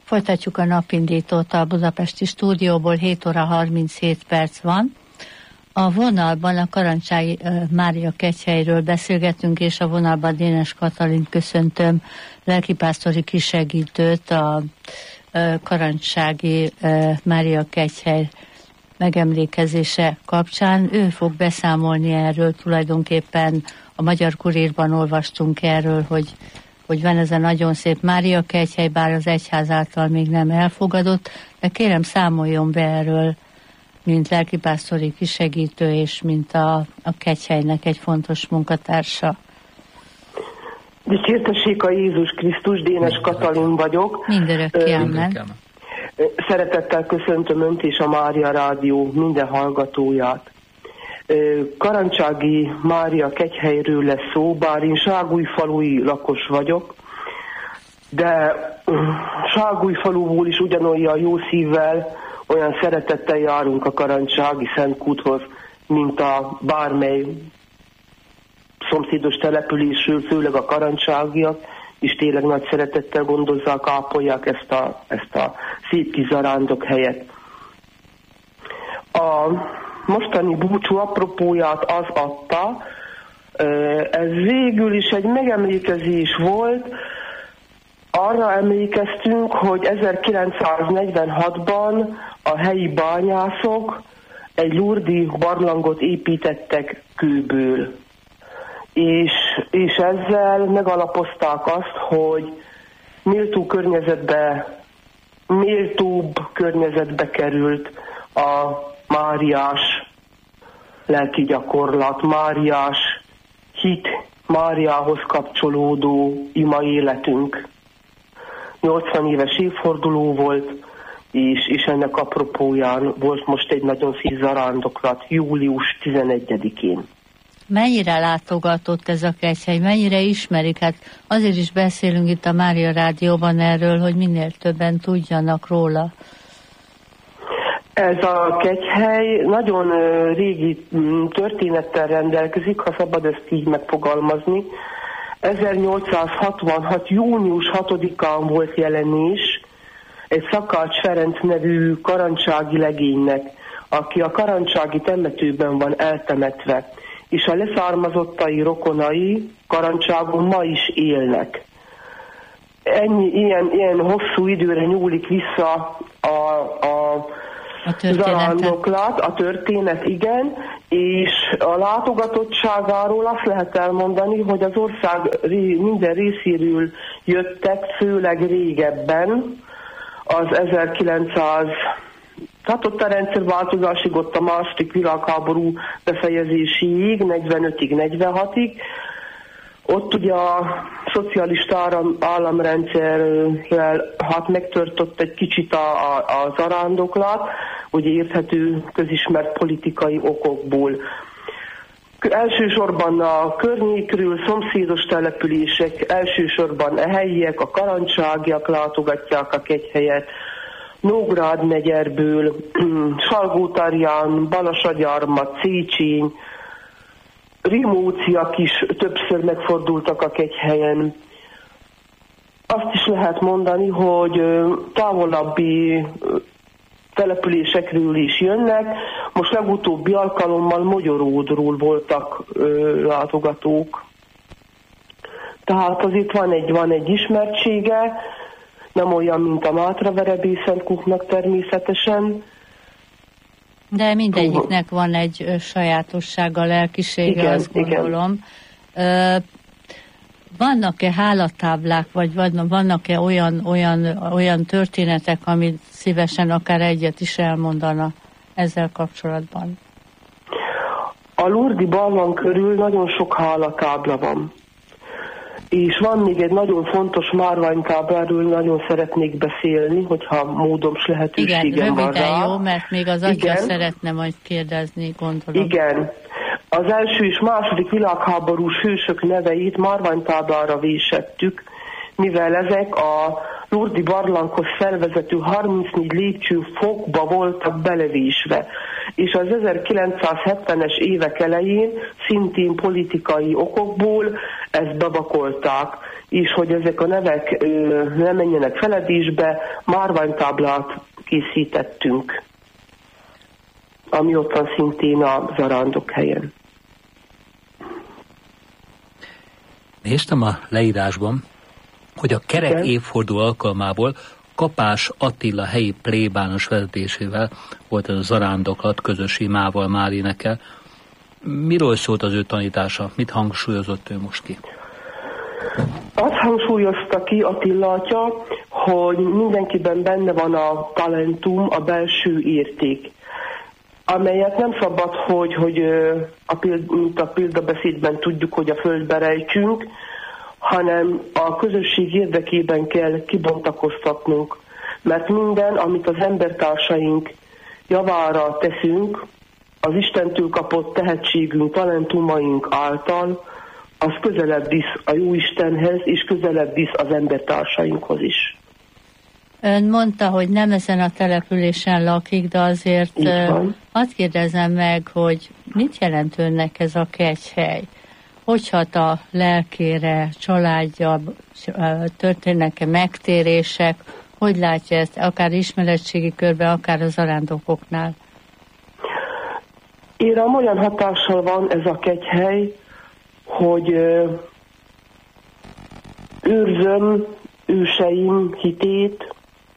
Folytatjuk a napindítót a budapesti stúdióból, 7 óra 37 perc van. A vonalban a Karancsái Mária Kegyhelyről beszélgetünk, és a vonalban Dénes Katalint köszöntöm, lelkipásztori kisegítőt, a Karancsági Mária Kegyhely megemlékezése kapcsán. Ő fog beszámolni erről, tulajdonképpen a Magyar Kurírban olvastunk erről, hogy van ez a nagyon szép Mária Kegyhely, bár az egyház által még nem elfogadott, de kérem, számoljon be erről, mint lelkipásztori kisegítő, és mint a Kegyhelynek egy fontos munkatársa. Dicsértessék a Jézus Krisztus, Dénes Katalin vagyok. Mindörökké amen. Szeretettel köszöntöm Önt és a Mária Rádió minden hallgatóját. Karancsági Mária Kegyhelyről lesz szó, bár én Ságújfalui lakos vagyok, de Ságújfaluból is ugyanolyan jó szívvel, olyan szeretettel járunk a Karancsági Szentkúthoz, mint a bármely szomszédos településről, főleg a karancságiak, és tényleg nagy szeretettel gondozzák, ápolják ezt a szép kis zarándok helyet. A mostani búcsú apropóját az adta, ez végül is egy megemlékezés volt, arra emlékeztünk, hogy 1946-ban a helyi bányászok egy lurdi barlangot építettek kőből. És ezzel megalapozták azt, hogy méltóbb környezetbe került a máriás lelki gyakorlat, máriás hit, Máriához kapcsolódó ima életünk. 80 éves évforduló volt, és ennek apropóján volt most egy nagyon szép zarándoklat július 11-én. Mennyire látogatott ez a Kegyhely, mennyire ismerik? Hát azért is beszélünk itt a Mária Rádióban erről, hogy minél többen tudjanak róla. Ez a Kegyhely nagyon régi történettel rendelkezik, ha szabad ezt így megfogalmazni. 1866. június 6-án volt jelenés egy Szakács Ferenc nevű karancsági legénynek, aki a karancsági temetőben van eltemetve, és a leszármazottai rokonai Karancságon ma is élnek. Ilyen hosszú időre nyúlik vissza a zarándoklat, a történet, igen, és a látogatottságáról azt lehet elmondani, hogy az ország minden részéről jöttek, főleg régebben, az 1900, tehát ott a rendszerváltozásig, ott a második világháború befejezéséig, 45-ig, 46-ig, ott ugye a szocialista államrendszerrel megtörtött egy kicsit a zarándoklat, ugye érthető közismert politikai okokból. Elsősorban a környékről szomszédos települések, elsősorban a helyiek, a karancságiak látogatják a Kegyhelyet, Nógrád megyerből, Salgótarján, Balasagyarmat, Széchenyi, rimóciak is többször megfordultak a Kegyhelyen. Azt is lehet mondani, hogy távolabbi településekről is jönnek. Most legutóbbi alkalommal Mogyoródról voltak látogatók. Tehát azért van egy ismertsége, nem olyan, mint a Mátraverebély Szentkútnak természetesen. De mindegyiknek van egy sajátossága, lelkisége, igen, azt gondolom. Igen. Vannak-e hálatáblák, vagy vannak-e olyan történetek, amit szívesen akár egyet is elmondana ezzel kapcsolatban? A lurdi barlang körül nagyon sok hálatábla van. És van még egy nagyon fontos márványtábláról, nagyon szeretnék beszélni, hogyha módom s lehetőségem van rá. Igen, jó, mert még az atya szeretne majd kérdezni, gondolom. Igen. Az első és második világháborús hősök neveit márványtáblára vésettük, mivel ezek a lurdi barlanghoz felvezető 34 lépcsőfokba voltak belevésve. És az 1970-es évek elején szintén politikai okokból ezt bevakolták. és hogy ezek a nevek ne menjenek feledésbe, márványtáblát készítettünk, ami ott van szintén a zarándok helyen. Néztem a leírásban, hogy a kerek évforduló alkalmából Kapás Attila helyi plébános vezetésével volt ez a zarándoklat, közös imával már énekel. Miről szólt az ő tanítása? Mit hangsúlyozott ő most ki? Azt hangsúlyozta ki Attila atya, hogy mindenkiben benne van a talentum, a belső érték, amelyet nem szabad, hogy mint a példabeszédben tudjuk, hogy a földbe rejtsünk, hanem a közösség érdekében kell kibontakoztatnunk. Mert minden, amit az embertársaink javára teszünk, az Istentől kapott tehetségünk, talentumaink által, az közelebb visz a Jóistenhez, és közelebb visz az embertársainkhoz is. Ön mondta, hogy nem ezen a településen lakik, de azért hadd kérdezem meg, hogy mit jelent önnek ez a kegyhely? Hogy hat a lelkére, családja, történnek-e megtérések? Hogy látja ezt, akár ismeretségi körben, akár a zarándokoknál? Érem olyan hatással van ez a kegyhely, hogy őrzöm őseim hitét,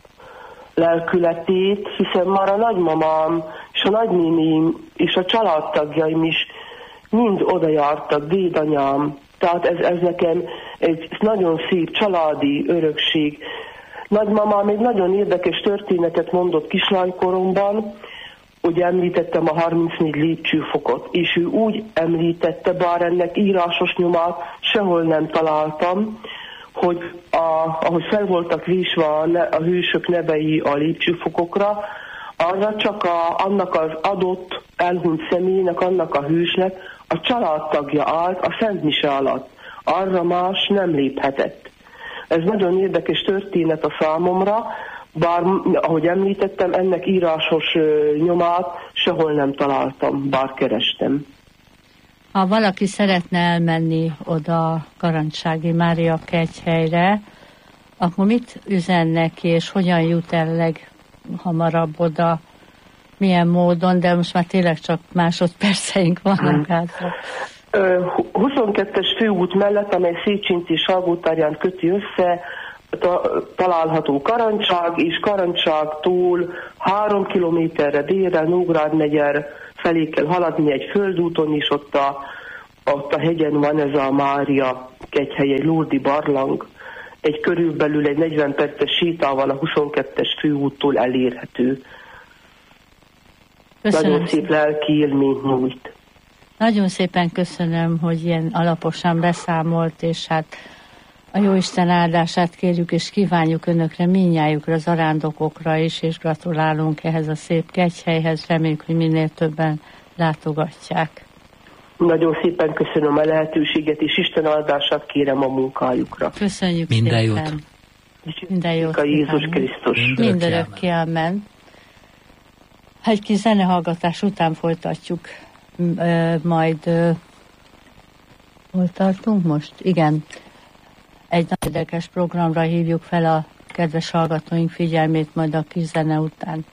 lelkületét, hiszen már a nagymamám és a nagynéném és a családtagjaim is mind oda jártak, dédanyám. Tehát ez nekem egy nagyon szép családi örökség. Nagymamám egy nagyon érdekes történetet mondott kislánykoromban, hogy említettem a 34 lépcsőfokot, és ő úgy említette, bár ennek írásos nyomát sehol nem találtam, hogy ahogy fel voltak vésve a hősök nevei a lépcsőfokokra, arra csak annak az adott elhunyt személynek, annak a hősnek a családtagja állt a Szent Mise alatt. Arra más nem léphetett. Ez nagyon érdekes történet a számomra, bár, ahogy említettem, ennek írásos nyomát sehol nem találtam, bár kerestem. Ha valaki szeretne elmenni oda Garancsági Mária kegyhelyre, akkor mit üzen neki, és hogyan jut el leghamarabb oda, milyen módon, de most már tényleg csak másodperceink vannak hátra. 22-es főút mellett, amely Széchenyi és Salgótarján köti össze, található Karancság, és Karancságtól 3 kilométerre délre, Nógrád megyer felé kell haladni egy földúton, és ott a hegyen van ez a Mária kegyhely, egy lurdi barlang, egy körülbelül egy 40 perces sétával a 22-es főúttól elérhető. Köszönöm. Nagyon szép lelki élményt nyújt. Nagyon szépen köszönöm, hogy ilyen alaposan beszámolt, és hát a Jóisten áldását kérjük, és kívánjuk önökre, mindnyájukra, zarándokokra is, és gratulálunk ehhez a szép kegyhelyhez, reméljük, hogy minél többen látogatják. Nagyon szépen köszönöm a lehetőséget, és Isten áldását kérem a munkájukra. Köszönjük minden szépen. Jót. Minden jót. A Jézus Krisztus. Mindörökké, amen. Egy kis zenehallgatás után folytatjuk, majd hol tartunk most? Igen. Egy nagyon érdekes programra hívjuk fel a kedves hallgatóink figyelmét majd a kis zene után.